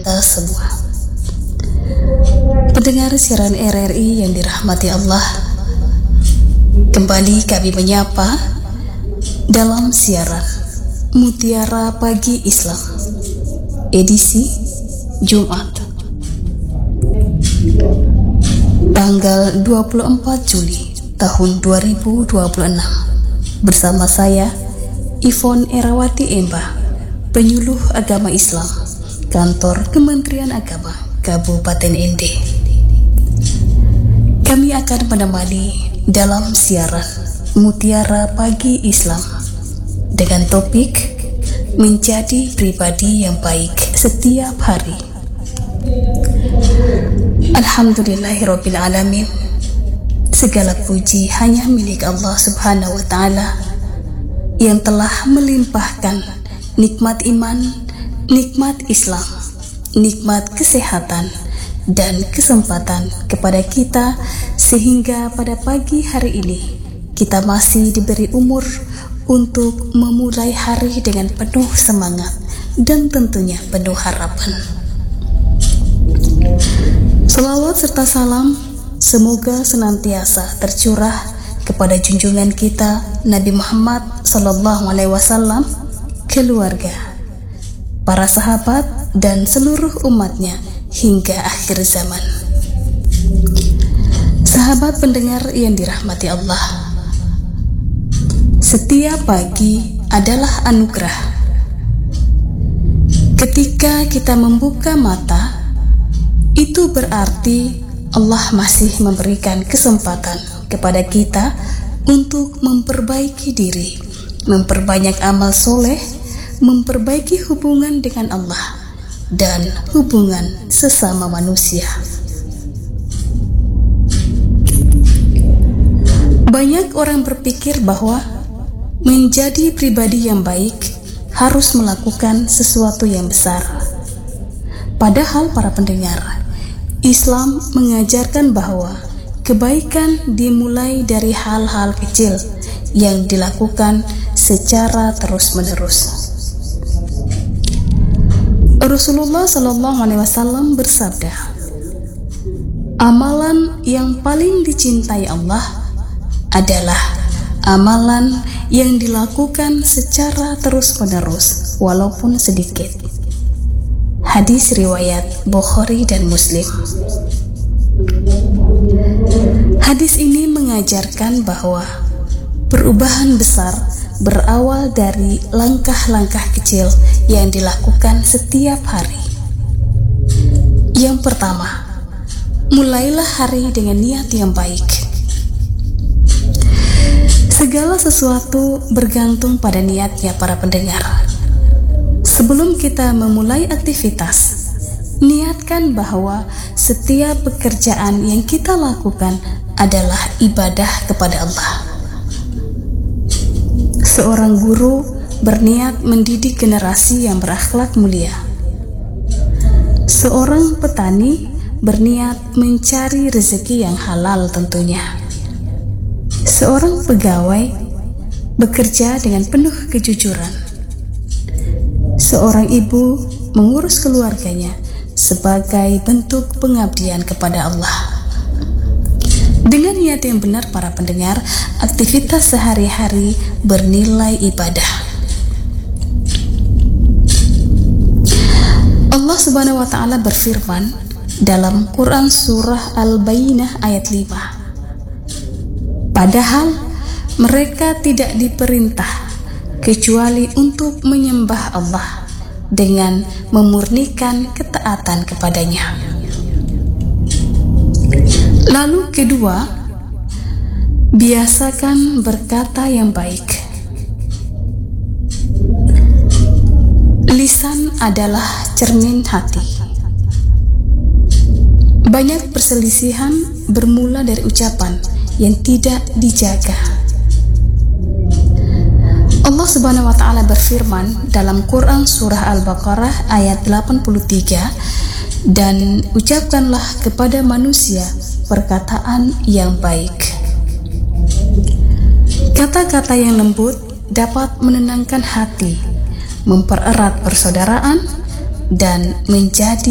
semua. Pendengar siaran RRI yang dirahmati Allah, kembali kami menyapa dalam siaran Mutiara Pagi Islam edisi Jumat tanggal 24 Juli tahun 2026 bersama saya Ivon Erawati Emba, penyuluh agama Islam Kantor Kementerian Agama Kabupaten Ende. Kami akan menemani dalam siaran Mutiara Pagi Islam dengan topik menjadi pribadi yang baik setiap hari. Alhamdulillahirabbil alamin. Segala puji hanya milik Allah Subhanahu wa taala yang telah melimpahkan nikmat iman, nikmat Islam, nikmat kesehatan dan kesempatan kepada kita sehingga pada pagi hari ini kita masih diberi umur untuk memulai hari dengan penuh semangat dan tentunya penuh harapan. Selawat serta salam semoga senantiasa tercurah kepada junjungan kita Nabi Muhammad SAW, keluarga, para sahabat dan seluruh umatnya hingga akhir zaman. Sahabat pendengar yang dirahmati Allah, setiap pagi adalah anugerah. Ketika kita membuka mata, itu berarti Allah masih memberikan kesempatan kepada kita untuk memperbaiki diri, memperbanyak amal soleh, memperbaiki hubungan dengan Allah dan hubungan sesama manusia. Banyak orang berpikir bahwa menjadi pribadi yang baik harus melakukan sesuatu yang besar. Padahal para pendengar, Islam mengajarkan bahwa kebaikan dimulai dari hal-hal kecil yang dilakukan secara terus-menerus. Rasulullah SAW bersabda, amalan yang paling dicintai Allah adalah amalan yang dilakukan secara terus-menerus walaupun sedikit. Hadis riwayat Bukhari dan Muslim. Hadis ini mengajarkan bahwa perubahan besar berawal dari langkah-langkah kecil yang dilakukan setiap hari. Yang pertama, mulailah hari dengan niat yang baik. Segala sesuatu bergantung pada niatnya para pendengar. Sebelum kita memulai aktivitas, niatkan bahwa setiap pekerjaan yang kita lakukan adalah ibadah kepada Allah. Seorang guru berniat mendidik generasi yang berakhlak mulia. Seorang petani berniat mencari rezeki yang halal tentunya. Seorang pegawai bekerja dengan penuh kejujuran. Seorang ibu mengurus keluarganya sebagai bentuk pengabdian kepada Allah. Dengan niat yang benar para pendengar, aktivitas sehari-hari bernilai ibadah. Allah Subhanahu wa taala berfirman dalam Quran surah Al-Bayyinah ayat 5. Padahal mereka tidak diperintah kecuali untuk menyembah Allah dengan memurnikan ketaatan kepadanya. Lalu kedua, biasakan berkata yang baik. Lisan adalah cermin hati. Banyak perselisihan bermula dari ucapan yang tidak dijaga. Allah Subhanahu wa taala berfirman dalam Quran surah Al-Baqarah ayat 83, dan ucapkanlah kepada manusia perkataan yang baik. Kata-kata yang lembut dapat menenangkan hati, mempererat persaudaraan, dan menjadi